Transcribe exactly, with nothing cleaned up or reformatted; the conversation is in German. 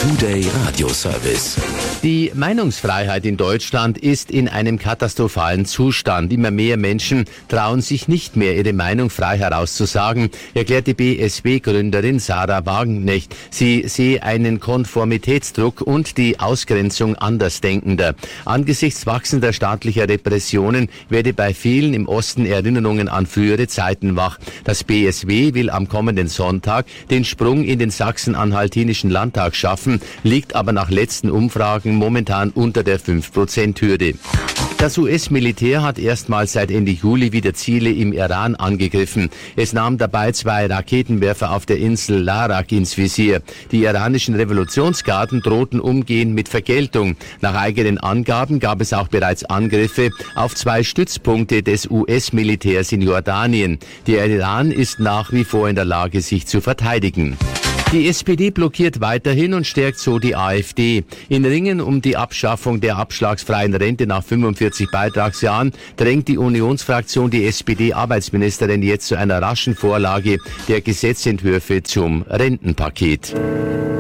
Today Radio Service. Die Meinungsfreiheit in Deutschland ist in einem katastrophalen Zustand. Immer mehr Menschen trauen sich nicht mehr, ihre Meinung frei herauszusagen, erklärt die B S W-Gründerin Sarah Wagenknecht. Sie sehe einen Konformitätsdruck und die Ausgrenzung Andersdenkender. Angesichts wachsender staatlicher Repressionen werde bei vielen im Osten Erinnerungen an frühere Zeiten wach. Das B S W will am kommenden Sonntag den Sprung in den sachsen-anhaltinischen Landtag schaffen, liegt aber nach letzten Umfragen momentan unter der fünf Prozent Hürde. Das U S-Militär hat erstmals seit Ende Juli wieder Ziele im Iran angegriffen. Es nahm dabei zwei Raketenwerfer auf der Insel Larak ins Visier. Die iranischen Revolutionsgarden drohten umgehend mit Vergeltung. Nach eigenen Angaben gab es auch bereits Angriffe auf zwei Stützpunkte des U S-Militärs in Jordanien. Der Iran ist nach wie vor in der Lage, sich zu verteidigen. Die S P D blockiert weiterhin und stärkt so die AfD. In Ringen um die Abschaffung der abschlagsfreien Rente nach fünfundvierzig Beitragsjahren drängt die Unionsfraktion die S P D-Arbeitsministerin jetzt zu einer raschen Vorlage der Gesetzentwürfe zum Rentenpaket.